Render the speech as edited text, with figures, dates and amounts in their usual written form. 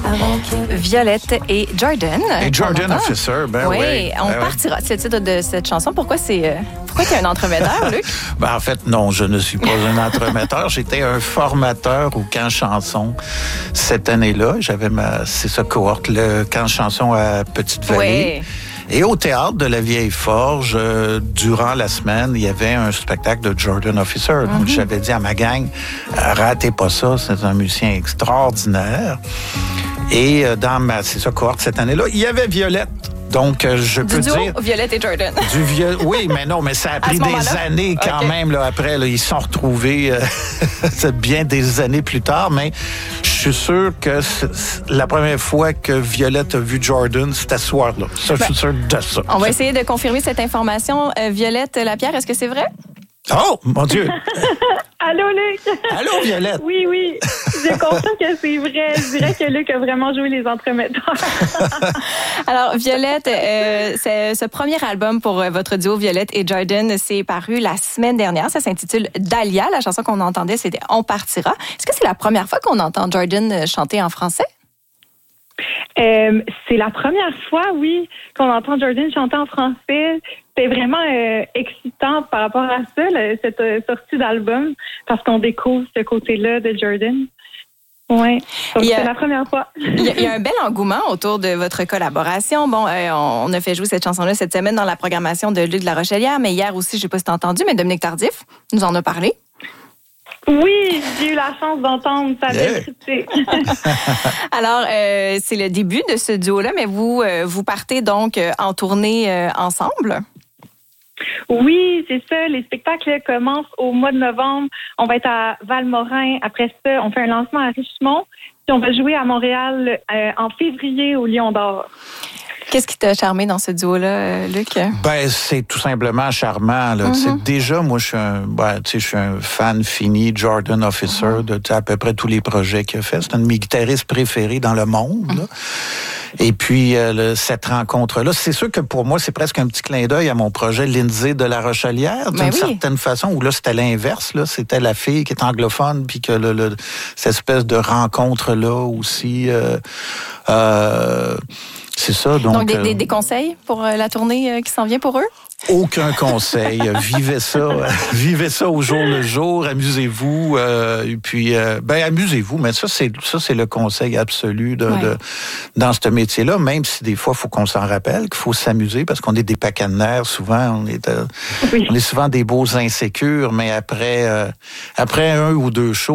Violette et Jordan. Et Jordan Officer, ben oui. On partira. C'est le titre de cette chanson. Pourquoi tu es un entremetteur, Luc? En fait, non, je ne suis pas un entremetteur. J'étais un formateur au camp chanson cette année-là. J'avais c'est ça, cohorte, le camp chanson à Petite-Vallée. Oui. Et au théâtre de la Vieille Forge, durant la semaine, il y avait un spectacle de Jordan Officer. Donc, j'avais dit à ma gang, ratez pas ça, c'est un musicien extraordinaire. Et dans c'est ça, cohorte cette année-là, il y avait Violette. Donc, je peux dire... Violette et Jordan. Oui, mais non, mais ça a pris des années quand même. Là, après, là, ils se sont retrouvés bien des années plus tard. Mais je suis sûr que la première fois que Violette a vu Jordan, c'était ce soir-là. Ça, je suis sûr de ça. On va essayer de confirmer cette information. Violette Lapierre, est-ce que c'est vrai? Oh, mon Dieu! Allô, Luc! Allô, Violette! Oui. Je confirme que c'est vrai. Je dirais que Luc a vraiment joué les entremetteurs. Alors, Violette, ce premier album pour votre duo Violette et Jordan, c'est paru la semaine dernière. Ça s'intitule Dahlia. La chanson qu'on entendait, c'était On partira. Est-ce que c'est la première fois qu'on entend Jordan chanter en français? C'est la première fois, oui, qu'on entend Jordan chanter en français. C'est vraiment excitant par rapport à ça, cette sortie d'album, parce qu'on découvre ce côté-là de Jordan. Oui, c'est la première fois. Il y a un bel engouement autour de votre collaboration. Bon, on a fait jouer cette chanson-là cette semaine dans la programmation de Luc de la Rochelière, mais hier aussi, je ne sais pas si tu as entendu, mais Dominique Tardif nous en a parlé. Oui, j'ai eu la chance d'entendre sa belle critique. Alors, c'est le début de ce duo-là, mais vous partez donc en tournée ensemble? Oui, c'est ça. Les spectacles commencent au mois de novembre. On va être à Valmorin. Après ça, on fait un lancement à Richemont. Puis on va jouer à Montréal en février au Lion d'Or. Qu'est-ce qui t'a charmé dans ce duo-là, Luc? C'est tout simplement charmant. Là. Déjà, moi, je suis un fan fini de Jordan Officer de à peu près tous les projets qu'il a fait. C'est un de mes guitaristes préférés dans le monde. Là. Et puis, cette rencontre-là, c'est sûr que pour moi, c'est presque un petit clin d'œil à mon projet Lindsay de la Rochelière, d'une certaine façon, où là, c'était l'inverse. Là, c'était la fille qui est anglophone, puis que cette espèce de rencontre-là aussi... c'est ça. Donc des conseils pour la tournée qui s'en vient pour eux? Aucun conseil. Vivez ça au jour le jour. Amusez-vous. Et puis, amusez-vous. Mais ça, c'est le conseil absolu dans ce métier-là. Même si des fois, il faut qu'on s'en rappelle, qu'il faut s'amuser parce qu'on est des pacanenaires. Souvent, on est souvent des beaux insécures. Mais après un ou deux shows,